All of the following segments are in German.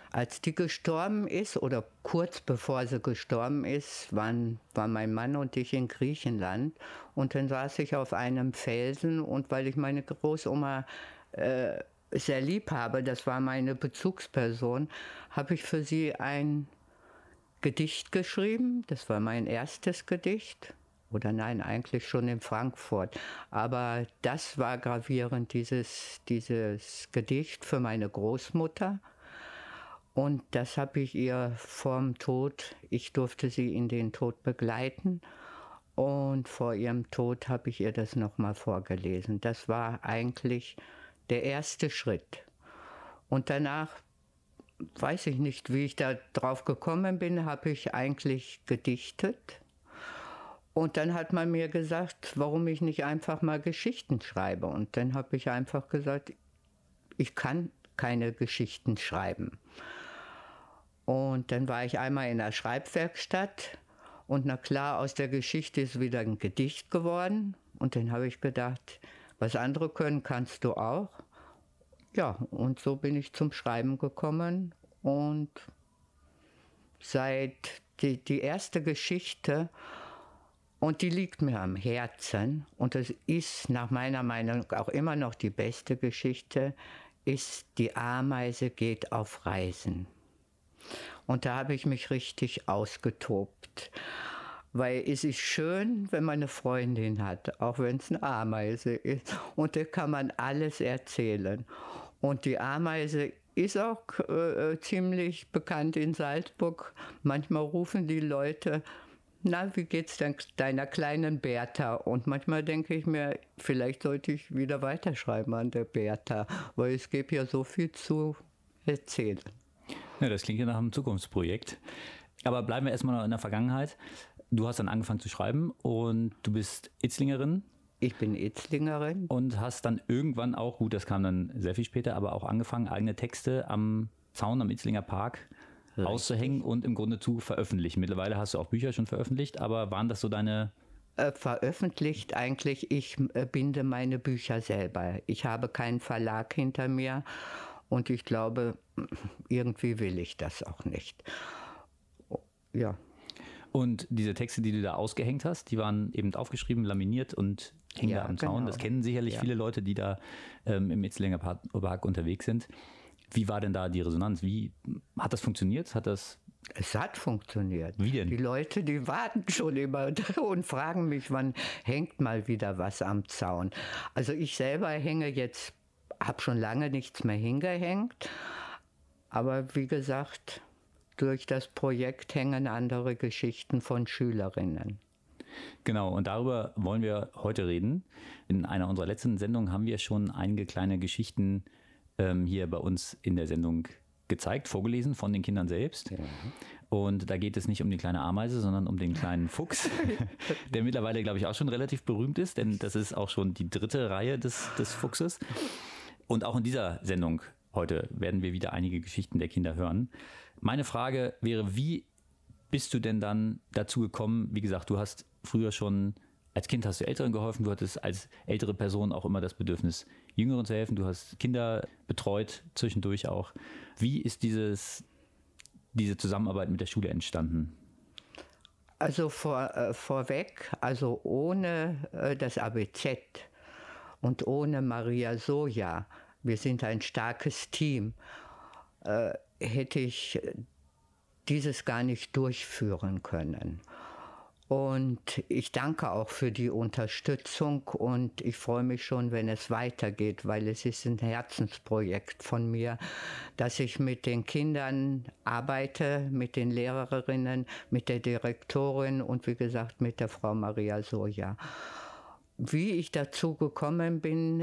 Als die gestorben ist oder kurz bevor sie gestorben ist, waren mein Mann und ich in Griechenland. Und dann saß ich auf einem Felsen und weil ich meine Großoma sehr lieb habe, das war meine Bezugsperson, habe ich für sie ein Gedicht geschrieben. Das war mein erstes Gedicht. Oder nein, eigentlich schon in Frankfurt. Aber das war gravierend, dieses Gedicht für meine Großmutter. Und das habe ich ihr vorm Tod, ich durfte sie in den Tod begleiten. Und vor ihrem Tod habe ich ihr das nochmal vorgelesen. Das war eigentlich der erste Schritt. Und danach, weiß ich nicht, wie ich da drauf gekommen bin, habe ich eigentlich gedichtet. Und dann hat man mir gesagt, warum ich nicht einfach mal Geschichten schreibe. Und dann habe ich einfach gesagt, ich kann keine Geschichten schreiben. Und dann war ich einmal in der Schreibwerkstatt und na klar, aus der Geschichte ist wieder ein Gedicht geworden. Und dann habe ich gedacht, was andere können, kannst du auch. Ja, und so bin ich zum Schreiben gekommen. Und seit die erste Geschichte, und die liegt mir am Herzen, und das ist nach meiner Meinung auch immer noch die beste Geschichte, ist Die Ameise geht auf Reisen. Und da habe ich mich richtig ausgetobt. Weil es ist schön, wenn man eine Freundin hat, auch wenn es eine Ameise ist. Und da kann man alles erzählen. Und die Ameise ist auch ziemlich bekannt in Salzburg. Manchmal rufen die Leute, na, wie geht's denn deiner kleinen Bertha? Und manchmal denke ich mir, vielleicht sollte ich wieder weiterschreiben an der Bertha, weil es gibt ja so viel zu erzählen. Ja, das klingt ja nach einem Zukunftsprojekt. Aber bleiben wir erstmal noch in der Vergangenheit. Du hast dann angefangen zu schreiben und du bist Itzlingerin. Ich bin Itzlingerin. Und hast dann irgendwann auch, gut, das kam dann sehr viel später, aber auch angefangen, eigene Texte am Zaun am Itzlinger Park auszuhängen und im Grunde zu veröffentlichen. Mittlerweile hast du auch Bücher schon veröffentlicht, aber waren das so deine... Veröffentlicht eigentlich, ich binde meine Bücher selber. Ich habe keinen Verlag hinter mir und ich glaube, irgendwie will ich das auch nicht. Ja. Und diese Texte, die du da ausgehängt hast, die waren eben aufgeschrieben, laminiert und hängen da am Zaun. Genau. Das kennen sicherlich viele Leute, die da im Itzlinger Park unterwegs sind. Wie war denn da die Resonanz? Wie hat das funktioniert? Es hat funktioniert. Wie denn? Die Leute, die warten schon immer und fragen mich, wann hängt mal wieder was am Zaun. Also ich selber habe schon lange nichts mehr hingehängt. Aber wie gesagt, durch das Projekt hängen andere Geschichten von Schülerinnen. Genau, und darüber wollen wir heute reden. In einer unserer letzten Sendungen haben wir schon einige kleine Geschichten hier bei uns in der Sendung gezeigt, vorgelesen von den Kindern selbst. Ja. Und da geht es nicht um die kleine Ameise, sondern um den kleinen Fuchs, der mittlerweile, glaube ich, auch schon relativ berühmt ist, denn das ist auch schon die dritte Reihe des Fuchses. Und auch in dieser Sendung heute werden wir wieder einige Geschichten der Kinder hören. Meine Frage wäre, wie bist du denn dann dazu gekommen? Wie gesagt, du hast früher schon, als Kind hast du Älteren geholfen, du hattest als ältere Person auch immer das Bedürfnis, Jüngeren zu helfen. Du hast Kinder betreut, zwischendurch auch. Wie ist diese Zusammenarbeit mit der Schule entstanden? Also vorweg, also ohne das ABZ und ohne Maria Soja, wir sind ein starkes Team, hätte ich dieses gar nicht durchführen können. Und ich danke auch für die Unterstützung und ich freue mich schon, wenn es weitergeht, weil es ist ein Herzensprojekt von mir, dass ich mit den Kindern arbeite, mit den Lehrerinnen, mit der Direktorin und wie gesagt mit der Frau Maria Soja. Wie ich dazu gekommen bin,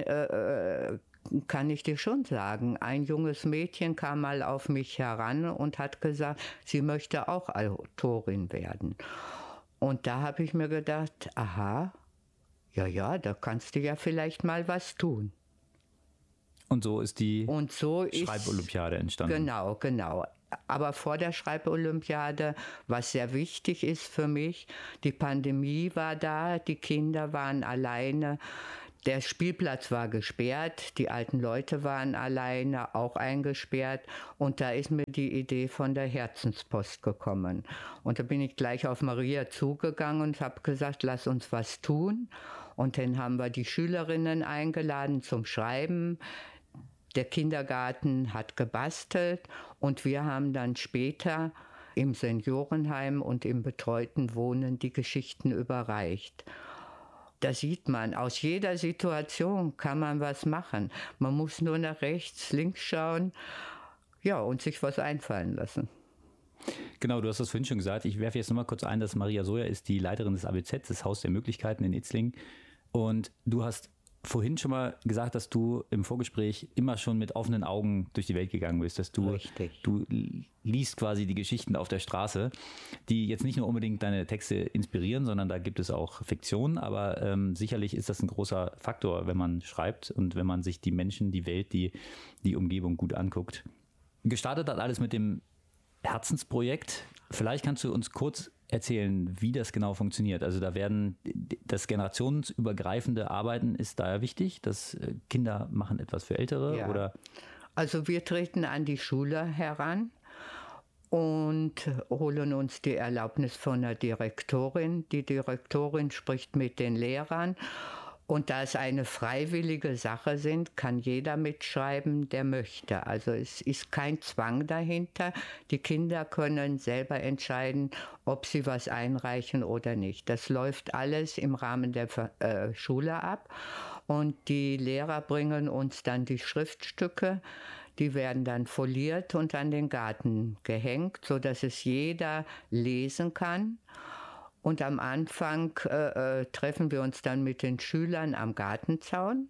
kann ich dir schon sagen. Ein junges Mädchen kam mal auf mich heran und hat gesagt, sie möchte auch Autorin werden. Und da habe ich mir gedacht, aha, ja, da kannst du ja vielleicht mal was tun. Und so ist die Schreibolympiade entstanden. Genau. Aber vor der Schreibolympiade, was sehr wichtig ist für mich, die Pandemie war da, die Kinder waren alleine. Der Spielplatz war gesperrt, die alten Leute waren alleine, auch eingesperrt. Und da ist mir die Idee von der Herzenspost gekommen. Und da bin ich gleich auf Maria zugegangen und habe gesagt, lass uns was tun. Und dann haben wir die Schülerinnen eingeladen zum Schreiben. Der Kindergarten hat gebastelt und wir haben dann später im Seniorenheim und im betreuten Wohnen die Geschichten überreicht. Da sieht man, aus jeder Situation kann man was machen. Man muss nur nach rechts, links schauen, ja, und sich was einfallen lassen. Genau, du hast das vorhin schon gesagt. Ich werfe jetzt nochmal kurz ein, dass Maria Soyer ist die Leiterin des ABZ, des Haus der Möglichkeiten in Itzling. Und du hast vorhin schon mal gesagt, dass du im Vorgespräch immer schon mit offenen Augen durch die Welt gegangen bist, dass du liest quasi die Geschichten auf der Straße, die jetzt nicht nur unbedingt deine Texte inspirieren, sondern da gibt es auch Fiktion, aber sicherlich ist das ein großer Faktor, wenn man schreibt und wenn man sich die Menschen, die Welt, die Umgebung gut anguckt. Gestartet hat alles mit dem Herzensprojekt. Vielleicht kannst du uns kurz erzählen, wie das genau funktioniert. Also das generationsübergreifende Arbeiten ist daher wichtig, dass Kinder machen etwas für Ältere, Ja. oder? Also wir treten an die Schule heran und holen uns die Erlaubnis von der Direktorin. Die Direktorin spricht mit den Lehrern. Und da es eine freiwillige Sache sind, kann jeder mitschreiben, der möchte. Also es ist kein Zwang dahinter. Die Kinder können selber entscheiden, ob sie was einreichen oder nicht. Das läuft alles im Rahmen der Schule ab. Und die Lehrer bringen uns dann die Schriftstücke. Die werden dann foliert und an den Garten gehängt, sodass es jeder lesen kann. Und am Anfang treffen wir uns dann mit den Schülern am Gartenzaun.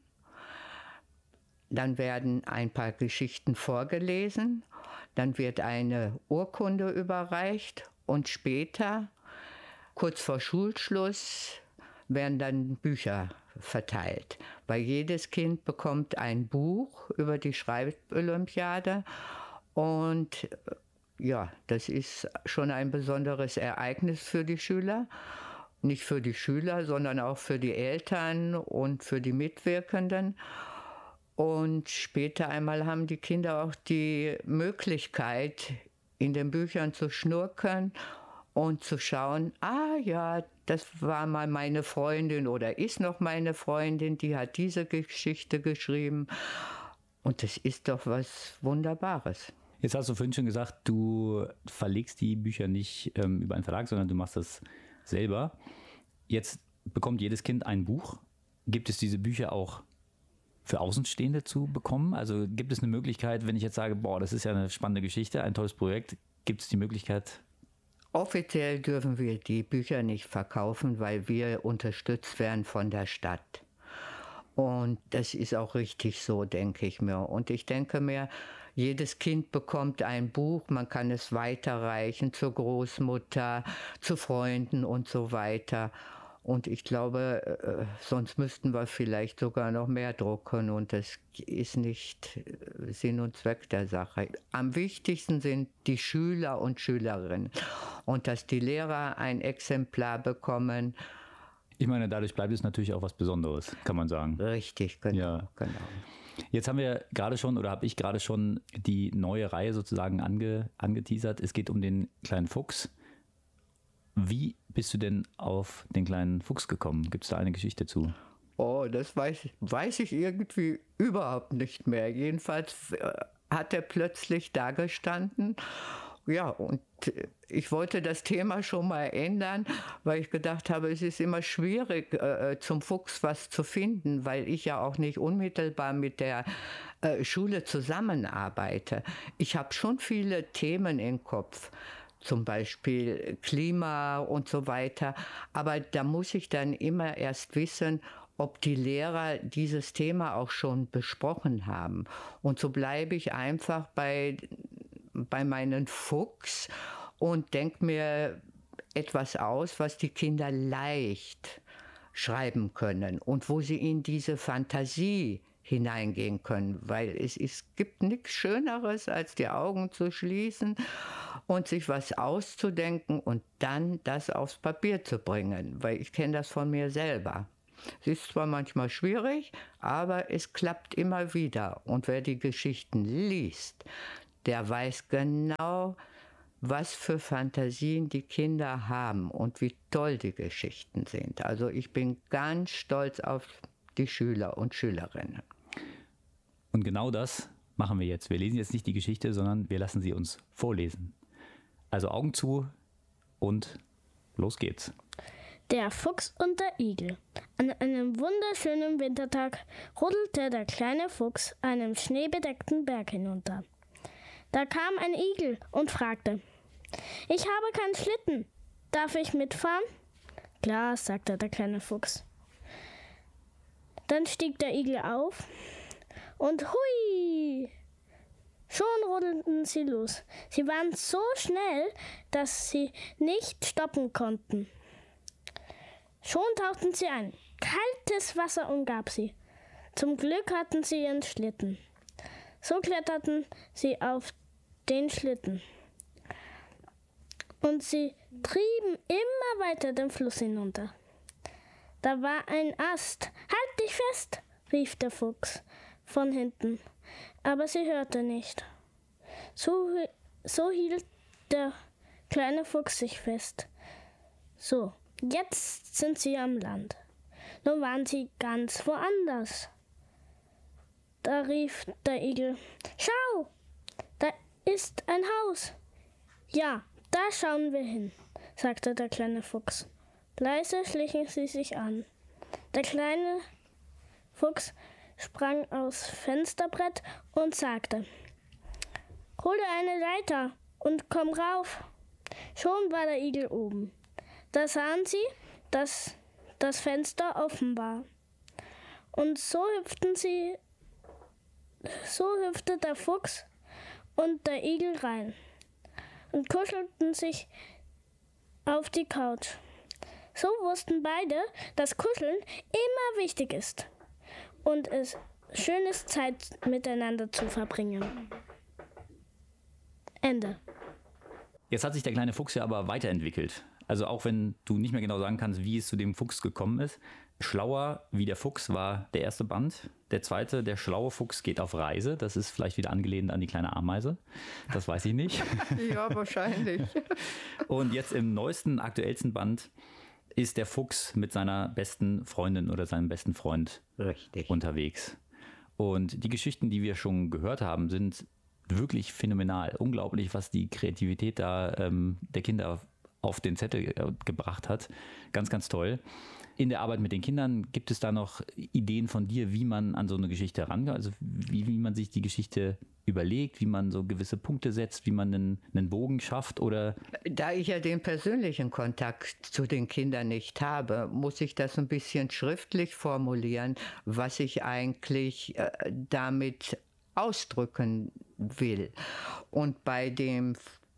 Dann werden ein paar Geschichten vorgelesen. Dann wird eine Urkunde überreicht. Und später, kurz vor Schulschluss, werden dann Bücher verteilt. Weil jedes Kind bekommt ein Buch über die Schreibolympiade. Und ja, das ist schon ein besonderes Ereignis für die Schüler. Nicht für die Schüler, sondern auch für die Eltern und für die Mitwirkenden. Und später einmal haben die Kinder auch die Möglichkeit, in den Büchern zu schnurken und zu schauen, ja, das war mal meine Freundin oder ist noch meine Freundin, die hat diese Geschichte geschrieben. Und das ist doch was Wunderbares. Jetzt hast du vorhin schon gesagt, du verlegst die Bücher nicht über einen Verlag, sondern du machst das selber. Jetzt bekommt jedes Kind ein Buch. Gibt es diese Bücher auch für Außenstehende zu bekommen? Also gibt es eine Möglichkeit, wenn ich jetzt sage, das ist ja eine spannende Geschichte, ein tolles Projekt, gibt es die Möglichkeit? Offiziell dürfen wir die Bücher nicht verkaufen, weil wir unterstützt werden von der Stadt. Und das ist auch richtig so, denke ich mir. Und ich denke mir, jedes Kind bekommt ein Buch, man kann es weiterreichen zur Großmutter, zu Freunden und so weiter. Und ich glaube, sonst müssten wir vielleicht sogar noch mehr drucken und das ist nicht Sinn und Zweck der Sache. Am wichtigsten sind die Schüler und Schülerinnen und dass die Lehrer ein Exemplar bekommen. Ich meine, dadurch bleibt es natürlich auch was Besonderes, kann man sagen. Richtig, genau. Ja. Genau. Jetzt haben wir gerade schon oder habe ich gerade schon die neue Reihe sozusagen angeteasert. Es geht um den kleinen Fuchs. Wie bist du denn auf den kleinen Fuchs gekommen? Gibt es da eine Geschichte zu? Das weiß ich irgendwie überhaupt nicht mehr. Jedenfalls hat er plötzlich da gestanden. Ja, und ich wollte das Thema schon mal ändern, weil ich gedacht habe, es ist immer schwierig, zum Fuchs was zu finden, weil ich ja auch nicht unmittelbar mit der Schule zusammenarbeite. Ich habe schon viele Themen im Kopf, zum Beispiel Klima und so weiter, aber da muss ich dann immer erst wissen, ob die Lehrer dieses Thema auch schon besprochen haben. Und so bleibe ich einfach bei meinen Fuchs und denke mir etwas aus, was die Kinder leicht schreiben können und wo sie in diese Fantasie hineingehen können, weil es gibt nichts Schöneres, als die Augen zu schließen und sich was auszudenken und dann das aufs Papier zu bringen, weil ich kenne das von mir selber. Sie ist zwar manchmal schwierig, aber es klappt immer wieder. Und wer die Geschichten liest, der weiß genau, was für Fantasien die Kinder haben und wie toll die Geschichten sind. Also ich bin ganz stolz auf die Schüler und Schülerinnen. Und genau das machen wir jetzt. Wir lesen jetzt nicht die Geschichte, sondern wir lassen sie uns vorlesen. Also Augen zu und los geht's. Der Fuchs und der Igel. An einem wunderschönen Wintertag rodelte der kleine Fuchs einen schneebedeckten Berg hinunter. Da kam ein Igel und fragte: Ich habe keinen Schlitten. Darf ich mitfahren? Klar, sagte der kleine Fuchs. Dann stieg der Igel auf und hui! Schon rodelten sie los. Sie waren so schnell, dass sie nicht stoppen konnten. Schon tauchten sie ein. Kaltes Wasser umgab sie. Zum Glück hatten sie ihren Schlitten. So kletterten sie auf den Schlitten. Und sie trieben immer weiter den Fluss hinunter. Da war ein Ast. Halt dich fest, rief der Fuchs von hinten. Aber sie hörte nicht. So hielt der kleine Fuchs sich fest. So, jetzt sind sie am Land. Nun waren sie ganz woanders. Da rief der Igel: Schau, da ist ein Haus. Ja, da schauen wir hin, sagte der kleine Fuchs. Leise schlichen sie sich an. Der kleine Fuchs sprang aufs Fensterbrett und sagte: Hol dir eine Leiter und komm rauf. Schon war der Igel oben. Da sahen sie, dass das Fenster offen war. Und so hüpfte der Fuchs und der Igel rein und kuschelten sich auf die Couch. So wussten beide, dass Kuscheln immer wichtig ist und es schön ist, Zeit miteinander zu verbringen. Ende. Jetzt hat sich der kleine Fuchs ja aber weiterentwickelt. Also auch wenn du nicht mehr genau sagen kannst, wie es zu dem Fuchs gekommen ist. Schlauer wie der Fuchs war der erste Band. Der zweite, der schlaue Fuchs geht auf Reise. Das ist vielleicht wieder angelehnt an die kleine Ameise. Das weiß ich nicht. Ja, wahrscheinlich. Und jetzt im neuesten, aktuellsten Band ist der Fuchs mit seiner besten Freundin oder seinem besten Freund unterwegs. Und die Geschichten, die wir schon gehört haben, sind wirklich phänomenal. Unglaublich, was die Kreativität da der Kinder auf den Zettel gebracht hat. Ganz, ganz toll. In der Arbeit mit den Kindern, gibt es da noch Ideen von dir, wie man an so eine Geschichte herangeht? Also wie man sich die Geschichte überlegt, wie man so gewisse Punkte setzt, wie man einen Bogen schafft? Oder? Da ich ja den persönlichen Kontakt zu den Kindern nicht habe, muss ich das ein bisschen schriftlich formulieren, was ich eigentlich damit ausdrücken will. Und bei dem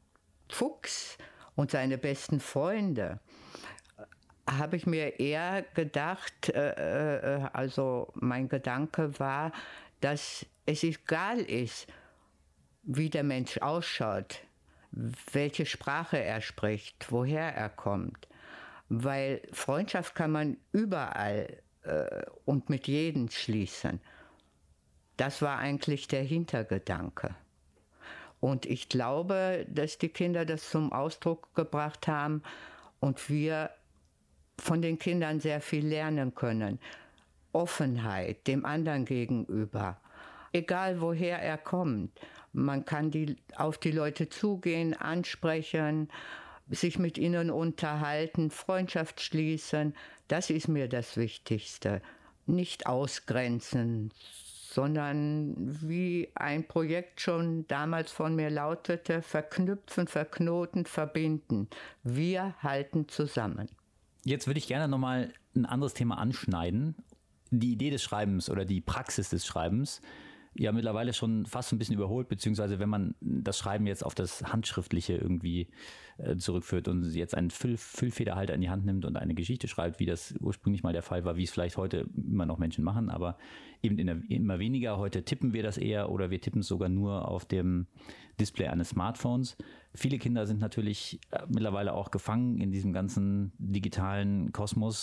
Fuchs und seine besten Freunde habe ich mir eher gedacht, also mein Gedanke war, dass es egal ist, wie der Mensch ausschaut, welche Sprache er spricht, woher er kommt. Weil Freundschaft kann man überall und mit jedem schließen. Das war eigentlich der Hintergedanke. Und ich glaube, dass die Kinder das zum Ausdruck gebracht haben und wir von den Kindern sehr viel lernen können. Offenheit dem anderen gegenüber, egal woher er kommt. Man kann auf die Leute zugehen, ansprechen, sich mit ihnen unterhalten, Freundschaft schließen. Das ist mir das Wichtigste. Nicht ausgrenzen, sondern wie ein Projekt schon damals von mir lautete, verknüpfen, verknoten, verbinden. Wir halten zusammen. Jetzt würde ich gerne nochmal ein anderes Thema anschneiden. Die Idee des Schreibens oder die Praxis des Schreibens, ja mittlerweile schon fast ein bisschen überholt, beziehungsweise wenn man das Schreiben jetzt auf das Handschriftliche irgendwie zurückführt und jetzt einen Füllfederhalter in die Hand nimmt und eine Geschichte schreibt, wie das ursprünglich mal der Fall war, wie es vielleicht heute immer noch Menschen machen, aber eben immer weniger. Heute tippen wir das eher oder wir tippen es sogar nur auf dem Display eines Smartphones. Viele Kinder sind natürlich mittlerweile auch gefangen in diesem ganzen digitalen Kosmos.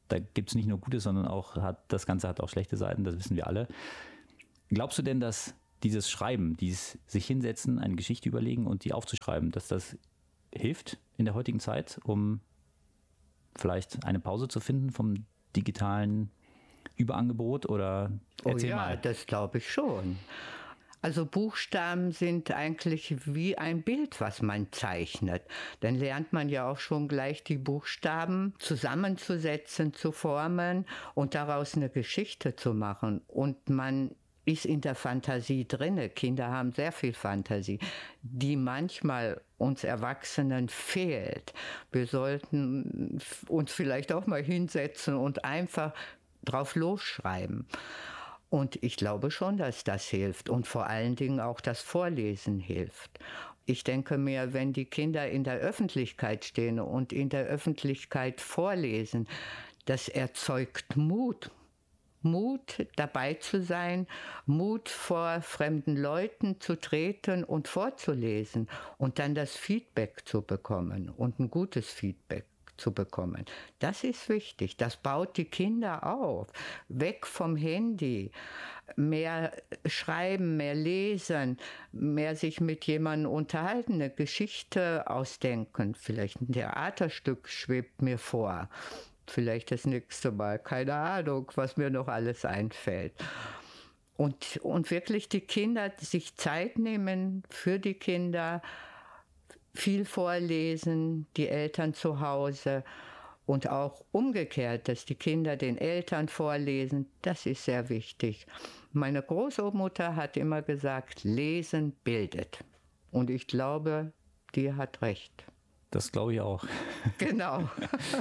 Da gibt es nicht nur Gutes, sondern das Ganze hat auch schlechte Seiten, das wissen wir alle. Glaubst du denn, dass dieses Schreiben, dieses sich hinsetzen, eine Geschichte überlegen und die aufzuschreiben, dass das hilft in der heutigen Zeit, um vielleicht eine Pause zu finden vom digitalen Überangebot? Oder erzähl mal. Das glaube ich schon. Also Buchstaben sind eigentlich wie ein Bild, was man zeichnet. Dann lernt man ja auch schon gleich die Buchstaben zusammenzusetzen, zu formen und daraus eine Geschichte zu machen. Und man ist in der Fantasie drinne. Kinder haben sehr viel Fantasie, die manchmal uns Erwachsenen fehlt. Wir sollten uns vielleicht auch mal hinsetzen und einfach drauf losschreiben. Und ich glaube schon, dass das hilft und vor allen Dingen auch das Vorlesen hilft. Ich denke mir, wenn die Kinder in der Öffentlichkeit stehen und in der Öffentlichkeit vorlesen, das erzeugt Mut. Mut, dabei zu sein, Mut, vor fremden Leuten zu treten und vorzulesen und dann das Feedback zu bekommen und ein gutes Feedback zu bekommen. Das ist wichtig. Das baut die Kinder auf. Weg vom Handy. Mehr schreiben, mehr lesen, mehr sich mit jemandem unterhalten, eine Geschichte ausdenken. Vielleicht ein Theaterstück schwebt mir vor. Vielleicht das nächste Mal. Keine Ahnung, was mir noch alles einfällt. Und wirklich die Kinder sich Zeit nehmen für die Kinder, viel vorlesen, die Eltern zu Hause und auch umgekehrt, dass die Kinder den Eltern vorlesen, das ist sehr wichtig. Meine Großmutter hat immer gesagt, Lesen bildet. Und ich glaube, die hat recht. Das glaube ich auch. Genau.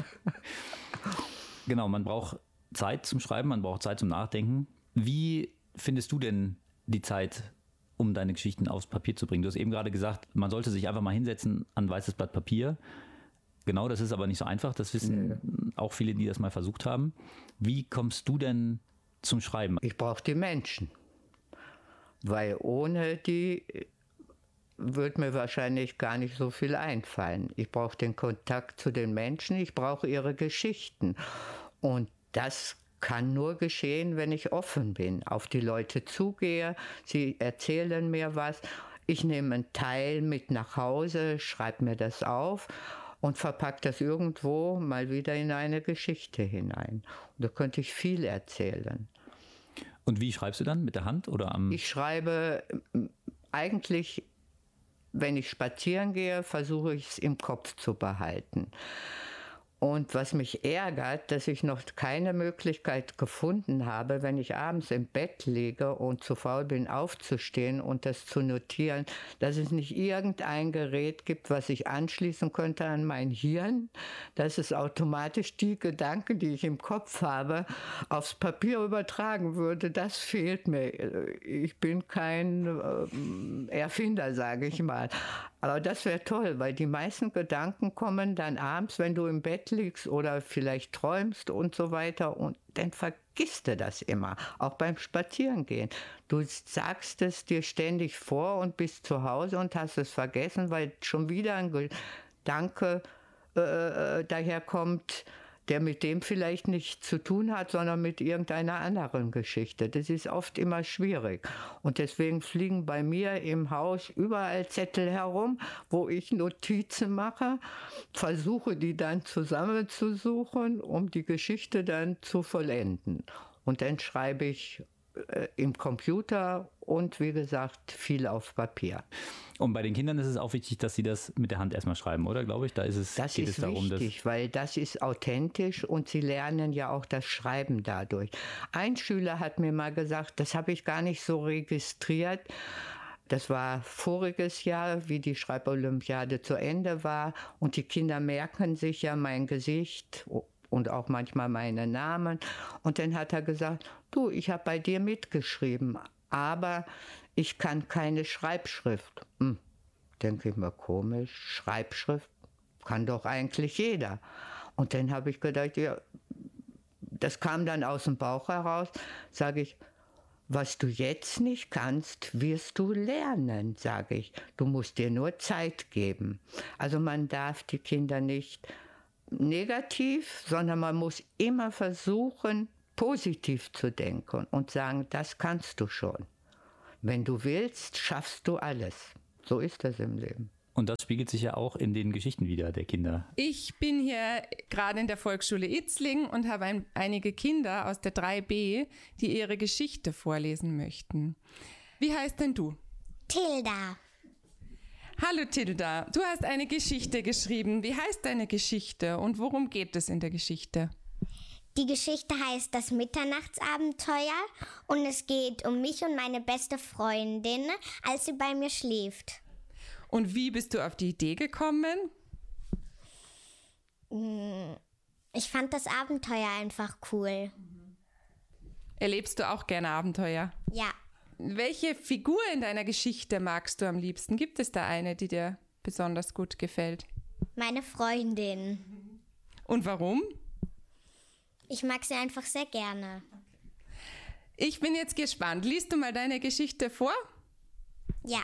Genau, man braucht Zeit zum Schreiben, man braucht Zeit zum Nachdenken. Wie findest du denn die Zeit, um deine Geschichten aufs Papier zu bringen? Du hast eben gerade gesagt, man sollte sich einfach mal hinsetzen an ein weißes Blatt Papier. Genau, das ist aber nicht so einfach. Das wissen auch viele, die das mal versucht haben. Wie kommst du denn zum Schreiben? Ich brauche die Menschen, weil ohne die würde mir wahrscheinlich gar nicht so viel einfallen. Ich brauche den Kontakt zu den Menschen, ich brauche ihre Geschichten. Und das kann nur geschehen, wenn ich offen bin, auf die Leute zugehe, sie erzählen mir was, ich nehme einen Teil mit nach Hause, schreibe mir das auf und verpacke das irgendwo mal wieder in eine Geschichte hinein. Und da könnte ich viel erzählen. Und wie schreibst du dann? Mit der Hand oder am... Ich schreibe eigentlich, wenn ich spazieren gehe, versuche ich es im Kopf zu behalten. Und was mich ärgert, dass ich noch keine Möglichkeit gefunden habe, wenn ich abends im Bett liege und zu faul bin aufzustehen und das zu notieren, dass es nicht irgendein Gerät gibt, was ich anschließen könnte an mein Hirn, dass es automatisch die Gedanken, die ich im Kopf habe, aufs Papier übertragen würde. Das fehlt mir. Ich bin kein Erfinder, sage ich mal. Aber das wäre toll, weil die meisten Gedanken kommen dann abends, wenn du im Bett liegst oder vielleicht träumst und so weiter. Und dann vergisst du das immer, auch beim Spazierengehen. Du sagst es dir ständig vor und bist zu Hause und hast es vergessen, weil schon wieder ein Gedanke daherkommt, der mit dem vielleicht nichts zu tun hat, sondern mit irgendeiner anderen Geschichte. Das ist oft immer schwierig. Und deswegen fliegen bei mir im Haus überall Zettel herum, wo ich Notizen mache, versuche die dann zusammenzusuchen, um die Geschichte dann zu vollenden. Und dann schreibe ich im Computer und wie gesagt viel auf Papier. Und bei den Kindern ist es auch wichtig, dass sie das mit der Hand erstmal schreiben, oder? Glaube ich, da ist es, das geht ist es darum, wichtig, weil das ist authentisch und sie lernen ja auch das Schreiben dadurch. Ein Schüler hat mir mal gesagt, das habe ich gar nicht so registriert. Das war voriges Jahr, wie die Schreibolympiade zu Ende war. Und die Kinder merken sich ja mein Gesicht und auch manchmal meine Namen. Und dann hat er gesagt, du, ich habe bei dir mitgeschrieben, aber ich kann keine Schreibschrift. Denke ich mir, komisch, Schreibschrift kann doch eigentlich jeder. Und dann habe ich gedacht, ja, das kam dann aus dem Bauch heraus, sage ich, was du jetzt nicht kannst, wirst du lernen, sage ich. Du musst dir nur Zeit geben. Also man darf die Kinder nicht negativ, sondern man muss immer versuchen, positiv zu denken und sagen, das kannst du schon. Wenn du willst, schaffst du alles. So ist das im Leben. Und das spiegelt sich ja auch in den Geschichten wieder der Kinder. Ich bin hier gerade in der Volksschule Itzling und habe einige Kinder aus der 3b, die ihre Geschichte vorlesen möchten. Wie heißt denn du? Tilda. Hallo Tilda, du hast eine Geschichte geschrieben. Wie heißt deine Geschichte und worum geht es in der Geschichte? Die Geschichte heißt Das Mitternachtsabenteuer und es geht um mich und meine beste Freundin, als sie bei mir schläft. Und wie bist du auf die Idee gekommen? Ich fand das Abenteuer einfach cool. Erlebst du auch gerne Abenteuer? Ja, Welche Figur in deiner Geschichte magst du am liebsten? Gibt es da eine, die dir besonders gut gefällt? meine Freundin. Und warum? Ich mag sie einfach sehr gerne. Ich bin jetzt gespannt. Liest du mal deine Geschichte vor? Ja.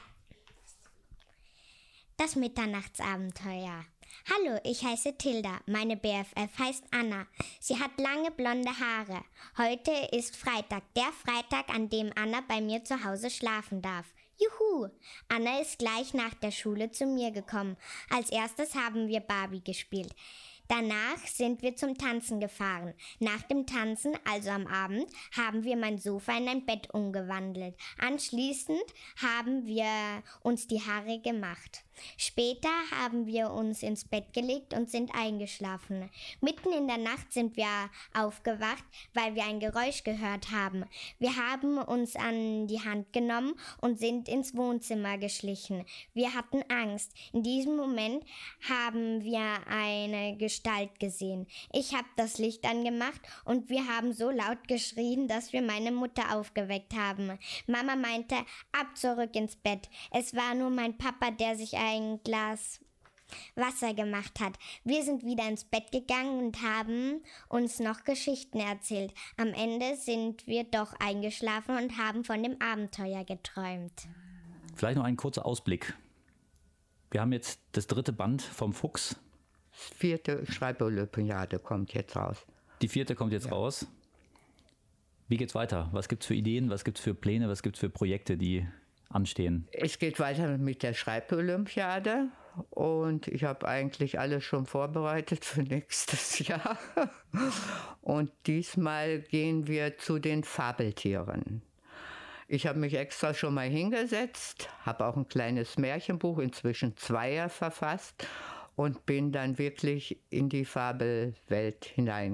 Das Mitternachtsabenteuer. Hallo, ich heiße Tilda. Meine BFF heißt Anna. Sie hat lange blonde Haare. Heute ist Freitag, der Freitag, an dem Anna bei mir zu Hause schlafen darf. Juhu! Anna ist gleich nach der Schule zu mir gekommen. Als erstes haben wir Barbie gespielt. Danach sind wir zum Tanzen gefahren. Nach dem Tanzen, also am Abend, haben wir mein Sofa in ein Bett umgewandelt. Anschließend haben wir uns die Haare gemacht. Später haben wir uns ins Bett gelegt und sind eingeschlafen. Mitten in der Nacht sind wir aufgewacht, weil wir ein Geräusch gehört haben. Wir haben uns an die Hand genommen und sind ins Wohnzimmer geschlichen. Wir hatten Angst. In diesem Moment haben wir eine Gestalt gesehen. Ich habe das Licht angemacht und wir haben so laut geschrien, dass wir meine Mutter aufgeweckt haben. Mama meinte, ab zurück ins Bett. Es war nur mein Papa, der sich ein Glas Wasser gemacht hat. Wir sind wieder ins Bett gegangen und haben uns noch Geschichten erzählt. Am Ende sind wir doch eingeschlafen und haben von dem Abenteuer geträumt. Vielleicht noch ein kurzer Ausblick. Wir haben jetzt das 3. Band vom Fuchs. 4. Schreibolympiade kommt jetzt raus. Die 4. kommt jetzt raus. Wie geht's weiter? Was gibt's für Ideen? Was gibt's für Pläne? Was gibt's für Projekte, die anstehen? Es geht weiter mit der Schreibolympiade und ich habe eigentlich alles schon vorbereitet für nächstes Jahr. Und diesmal gehen wir zu den Fabeltieren. Ich habe mich extra schon mal hingesetzt, habe auch ein kleines Märchenbuch, inzwischen 2 verfasst und bin dann wirklich in die Fabelwelt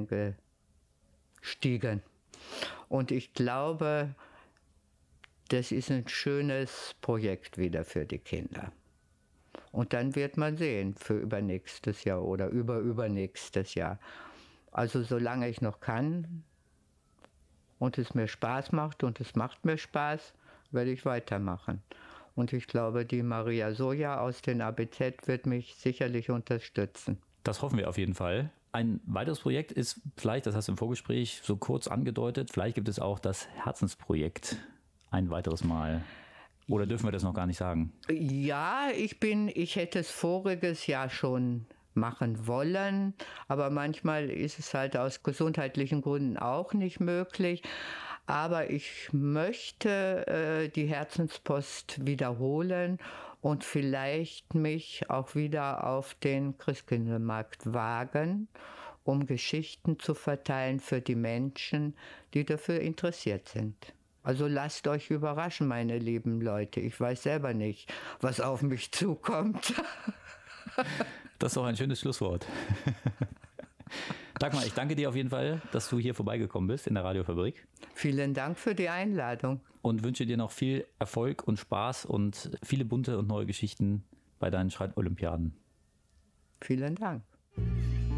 hineingestiegen. Und ich glaube, das ist ein schönes Projekt wieder für die Kinder. Und dann wird man sehen für übernächstes Jahr oder übernächstes Jahr. Also solange ich noch kann und es mir Spaß macht und es macht mir Spaß, werde ich weitermachen. Und ich glaube, die Maria Soja aus den ABZ wird mich sicherlich unterstützen. Das hoffen wir auf jeden Fall. Ein weiteres Projekt ist vielleicht, das hast du im Vorgespräch so kurz angedeutet, vielleicht gibt es auch das Herzensprojekt ein weiteres Mal. Oder dürfen wir das noch gar nicht sagen? Ja, ich hätte es voriges Jahr schon machen wollen, aber manchmal ist es halt aus gesundheitlichen Gründen auch nicht möglich. Aber ich möchte die Herzenspost wiederholen und vielleicht mich auch wieder auf den Christkindlmarkt wagen, um Geschichten zu verteilen für die Menschen, die dafür interessiert sind. Also lasst euch überraschen, meine lieben Leute. Ich weiß selber nicht, was auf mich zukommt. Das ist doch ein schönes Schlusswort. Dagmar, ich danke dir auf jeden Fall, dass du hier vorbeigekommen bist in der Radiofabrik. Vielen Dank für die Einladung. Und wünsche dir noch viel Erfolg und Spaß und viele bunte und neue Geschichten bei deinen Schreibolympiaden. Vielen Dank.